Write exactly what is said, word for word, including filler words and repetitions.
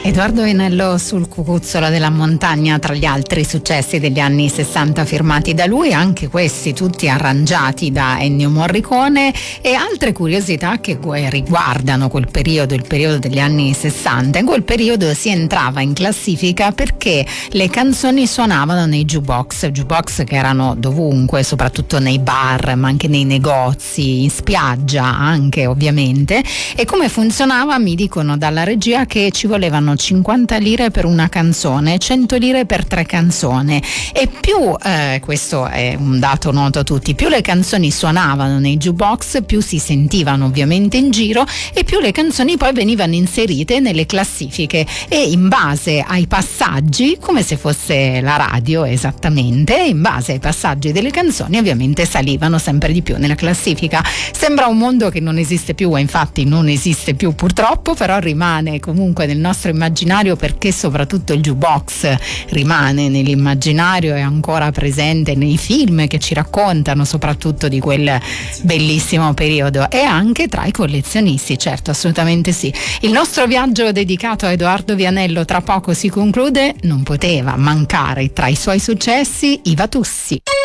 Edoardo Vinello sul Cucuzzolo della Montagna, tra gli altri successi degli anni sessanta firmati da lui, anche questi tutti arrangiati da Ennio Morricone, e altre curiosità che riguardano quel periodo, il periodo degli anni sessanta. In quel periodo si entrava in classifica perché le canzoni suonavano nei jukebox, jukebox che erano dovunque, soprattutto nei bar, ma anche nei negozi, in spiaggia anche ovviamente. E come funzionava? Mi dicono dalla regia che ci volevano cinquanta lire per una canzone, cento lire per tre canzoni, e più eh, questo è un dato noto a tutti, più le canzoni suonavano nei jukebox, più si sentivano ovviamente in giro e più le canzoni poi venivano inserite nelle classifiche, e in base ai passaggi, come se fosse la radio esattamente, in base ai passaggi delle canzoni ovviamente salivano sempre di più nella classifica. Sembra un mondo che non esiste più, e infatti non esiste più purtroppo, però rimane comunque nel nostro immaginario, perché soprattutto il jukebox rimane nell'immaginario, è ancora presente nei film che ci raccontano soprattutto di quel bellissimo periodo, e anche tra i collezionisti, certo, assolutamente sì. Il nostro viaggio dedicato a Edoardo Vianello tra poco si conclude, non poteva mancare tra i suoi successi I Vatussi.